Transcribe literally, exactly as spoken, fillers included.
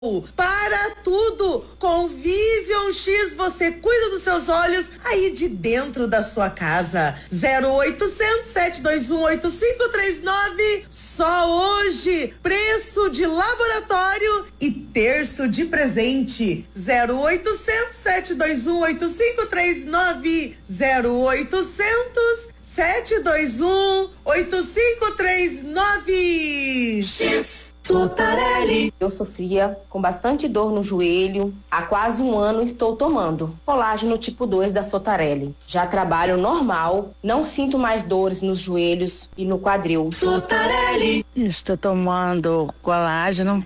Para tudo! Com Vision X você cuida dos seus olhos aí de dentro da sua casa. zero oitocentos, sete dois um, oito cinco três nove. Só hoje, preço de laboratório e terço de presente. zero oitocentos, sete dois um, oito cinco três nove. zero oitocentos, sete dois um, oito cinco três nove. X Sotarelli. Eu sofria com bastante dor no joelho. Há quase um ano estou tomando colágeno tipo dois da Sotarelli. Já trabalho normal, não sinto mais dores nos joelhos e no quadril. Sotarelli. Estou tomando colágeno